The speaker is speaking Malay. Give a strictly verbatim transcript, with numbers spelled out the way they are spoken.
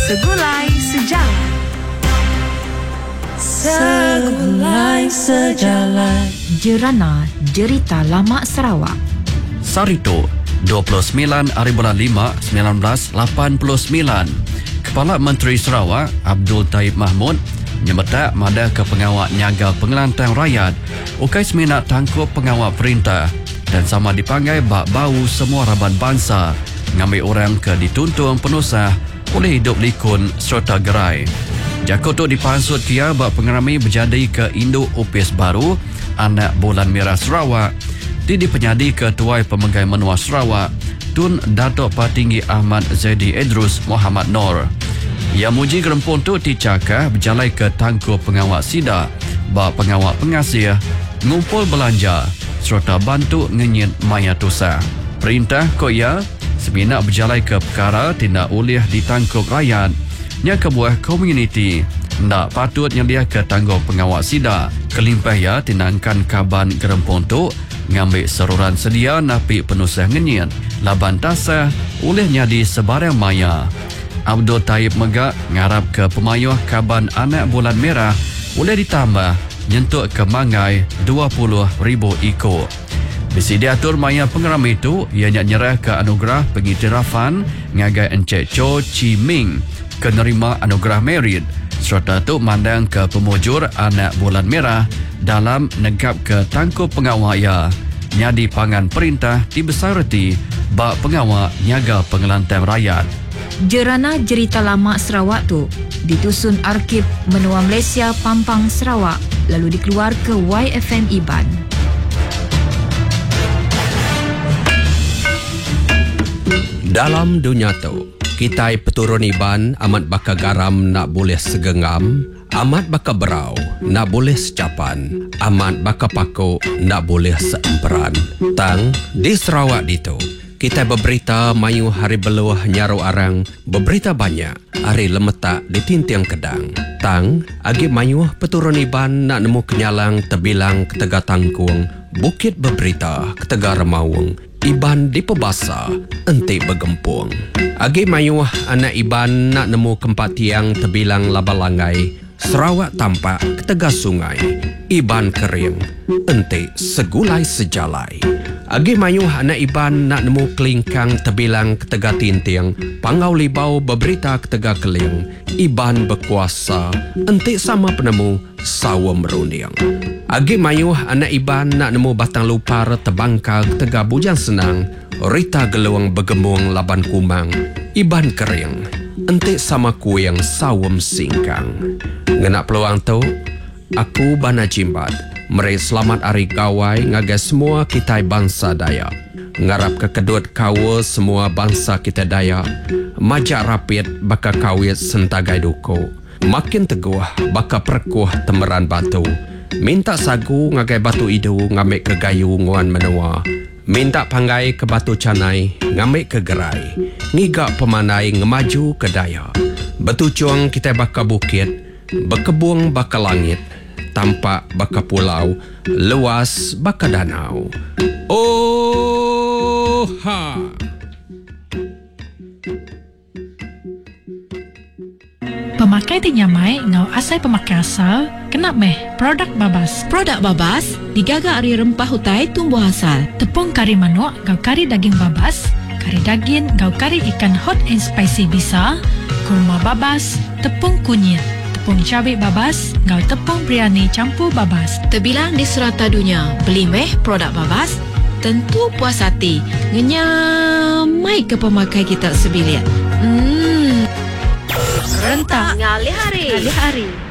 Segulai Sejarah. Segulai Sejarah. Jerana Jerita Lama Sarawak. Sarito, dua puluh sembilan hari bulan lima, seribu sembilan ratus lapan puluh sembilan. Kepala Menteri Sarawak, Abdul Taib Mahmud, menyerta mada ke pengawal Niaga Pengelantang Rakyat, ukai seminat tangkup pengawal perintah dan sama dipanggil bak bau semua raban bangsa, ngambil orang ke dituntung penusah oleh hidup likun serta gerai. Jakut tu dipansut kia bak pengerami berjadi ke Indo Upis Baru, anak Bulan Merah Sarawak, di dipenyadi ke Tuai Pemegai Menua Sarawak, Tun Datuk Patinggi Ahmad Zaidi Idrus Muhammad Nor. Yang muji gerempun tu dicakah berjalai ke tangkup pengawal sida, bak pengawal pengasih, ngumpul belanja, serta bantu ngenyit maya tusa. Perintah koya, seminat berjalai ke perkara tindak ulih ditangkup rakyat, nya kebuah komuniti, ndak patut nyelia ke tanggup pengawal sida, kelimpah ya tindakan kaban gerempun tu, ngambil seruran sedia napi penusah ngenyit, laban tasah, ulih nyadi sebarang maya. Abdul Taib Megak ngarap ke pemayuh kaban anak Bulan Merah boleh ditambah nyentuk ke mangai dua puluh ribu ekor. Bisi diatur maya pengeram itu, ianya nyerah ke anugerah pengiktirafan ngagai Encik Cho Chi Ming ke nerima anugerah merit, serta tu mandang ke pemujur anak Bulan Merah dalam negap ke tangkup pengawal ya nyadi pangan perintah dibesarati bak pengawal Niaga Pengelantang Rakyat. Jerana Jerita Lama Sarawak tu ditusun Arkib Menua Malaysia Pampang Sarawak, lalu dikeluar ke Y F M Iban. Dalam dunia tu, kita peturun Iban amat baka garam nak boleh segengam, amat baka berau nak boleh secapan, amat baka pakuk nak boleh seemperan. Tang di Sarawak ditu, kita berberita mayu hari beluah nyaru arang, berberita banyak hari lemetak di tintiang kedang. Tang agi mayu peturun Iban nak nemu kenyalang terbilang ketega tangkuang, bukit berberita ketega remawang, Iban di pebasa enti bergempung. Agi mayu anak Iban nak nemu kempat tiang terbilang labalangai, Sarawak tampak ketega sungai, Iban kering enti segulai sejalai. Agi mayuh anak Iban nak nemu kelingkang terbilang ketega tintiang, pangau libau berberita ketega keling, Iban berkuasa enti sama penemu sawa meruniang. Agi mayuh anak Iban nak nemu batang lupar terbangkal ketega bujang senang, rita geluang bergembung laban kumang, Iban kering enti sama kuyang sawam singkang. Ngenak peluang tu, aku bana jimbat meri selamat hari kawai ngagai semua kita bangsa Dayak. Ngarap ke kedut kawa semua bangsa kita Dayak. Majak rapid baka kawit sentagai duko. Makin teguh baka perkuh temeran batu. Minta sagu ngagai batu idu ngambil ke gayu nguan menua. Minta panggai ke batu canai ngambil ke gerai. Ngigak pemanai ngemaju ke Dayak. Betucuang kita baka bukit, berkebung baka langit. Tampak baka pulau, luas baka danau. Oh ha. Pemakai dinyamai ngau asai pemakai asal, kena meh produk babas. Produk babas digaga ari rempah hutai tumbuh asal. Tepung kari manuk ngau kari daging babas, kari daging ngau kari ikan hot and spicy bisa, kurma babas, tepung kunyit, tepung cabai babas, ngau tepung biryani campur babas. Terbilang di serata dunia, beli meh produk babas, tentu puas hati. Ngenyamai ke pemakai kita sebilik. Hmm. Rentak ngalih hari. Ngalih hari.